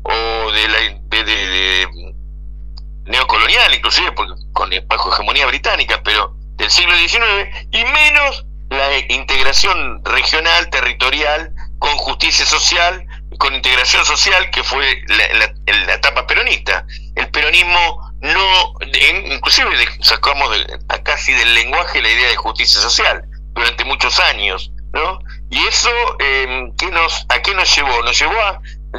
o de neocolonial, inclusive bajo hegemonía británica, pero del siglo XIX, y menos la integración regional, territorial, con justicia social, con integración social, que fue la etapa peronista. El peronismo inclusive sacamos casi del lenguaje la idea de justicia social durante muchos años, ¿no? Y eso, ¿a qué nos llevó? Nos llevó a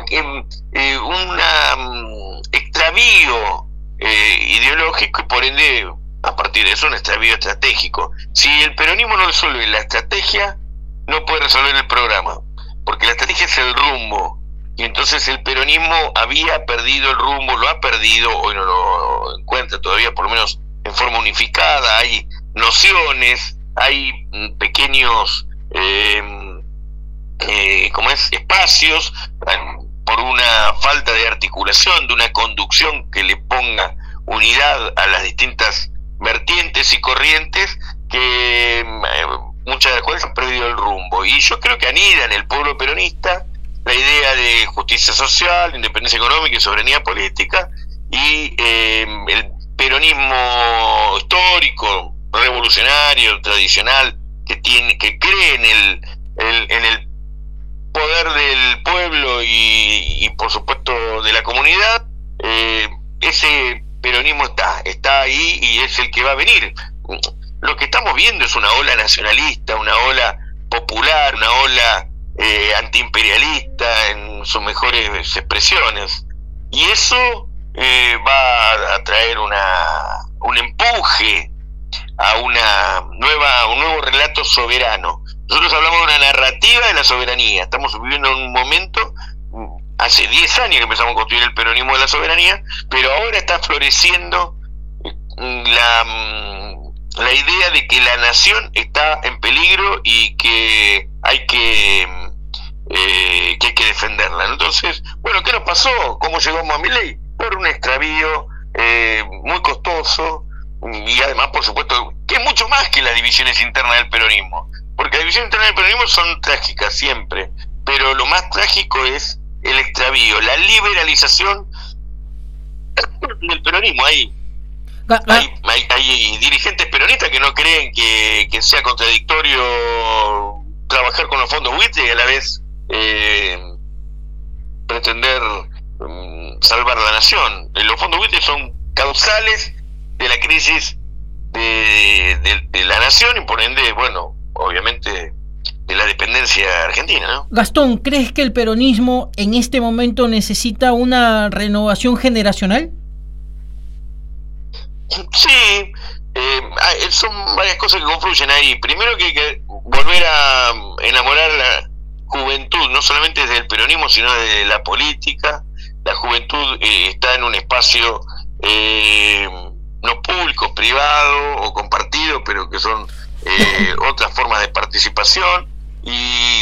un extravío ideológico, y por ende, a partir de eso, un extravío estratégico. Si el peronismo no resuelve la estrategia, no puede resolver el programa, porque la estrategia es el rumbo, y entonces el peronismo había perdido el rumbo, lo ha perdido, hoy no lo encuentra todavía, por lo menos en forma unificada. Hay nociones, hay pequeños espacios, por una falta de articulación, de una conducción que le ponga unidad a las distintas vertientes y corrientes, que muchas de las cuales han perdido el rumbo. Y yo creo que anida en el pueblo peronista la idea de justicia social, independencia económica y soberanía política, y el peronismo histórico, revolucionario, tradicional, que cree en el poder del pueblo y por supuesto de la comunidad. Ese peronismo está ahí, y es el que va a venir. Lo que estamos viendo es una ola nacionalista, una ola popular, una ola antiimperialista en sus mejores expresiones, y eso va a traer un empuje a un nuevo relato soberano. Nosotros hablamos de una narrativa de la soberanía. Estamos viviendo un momento, hace 10 años que empezamos a construir el peronismo de la soberanía, pero ahora está floreciendo la idea de que la nación está en peligro y que hay que defenderla. Entonces, bueno, ¿qué nos pasó? ¿Cómo llegamos a Milei? Por un extravío muy costoso, y además, por supuesto, que es mucho más que las divisiones internas del peronismo, porque las divisiones internas del peronismo son trágicas siempre, pero lo más trágico es el extravío, la liberalización del peronismo. Hay dirigentes peronistas que no creen que sea contradictorio trabajar con los fondos buitre y a la vez pretender salvar la nación. Los fondos buitre son causales de la crisis de la nación, y por ende, bueno, obviamente, de la dependencia argentina, ¿no? Gastón, ¿crees que el peronismo en este momento necesita una renovación generacional? Sí, son varias cosas que confluyen ahí. Primero, que hay que volver a enamorar a la juventud, no solamente desde el peronismo, sino desde la política. La juventud está en un espacio no público, privado o compartido, pero que son otras formas de participación y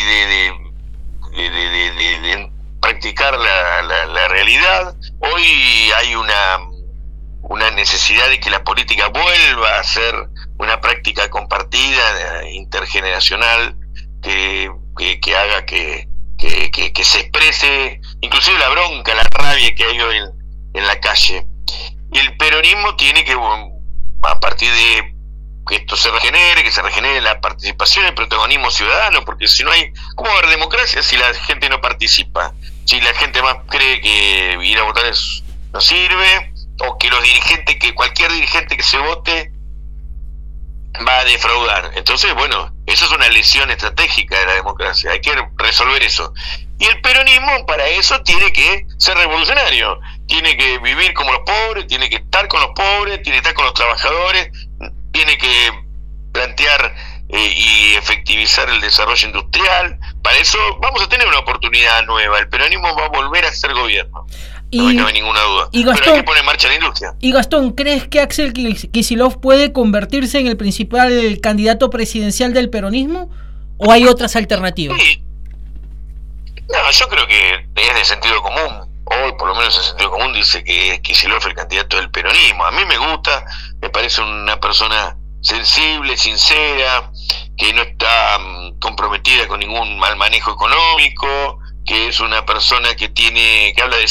de practicar la realidad. Hoy hay una necesidad de que la política vuelva a ser una práctica compartida, intergeneracional, que haga que se exprese inclusive la bronca, la rabia que hay hoy en la calle. Y el peronismo tiene que, a partir de que esto se regenere la participación, el protagonismo ciudadano, porque si no hay, ¿cómo va a haber democracia si la gente no participa? Si la gente más cree que ir a votar no sirve, o que cualquier dirigente que se vote va a defraudar. Entonces, bueno, eso es una lesión estratégica de la democracia, hay que resolver eso. Y el peronismo para eso tiene que ser revolucionario, tiene que vivir como los pobres, tiene que estar con los pobres, tiene que estar con los trabajadores, tiene que plantear y efectivizar el desarrollo industrial. Para eso vamos a tener una oportunidad nueva, el peronismo va a volver a ser gobierno. No hay ninguna duda. Gastón, pero hay que poner en marcha la industria. Y Gastón, ¿crees que Axel Kicillof puede convertirse en el principal candidato presidencial del peronismo? ¿O hay otras alternativas? Sí. No, yo creo que es de sentido común. Hoy, por lo menos, el sentido común dice que Kicillof es el candidato del peronismo. A mí me gusta, me parece una persona sensible, sincera, que no está comprometida con ningún mal manejo económico, que es una persona que habla de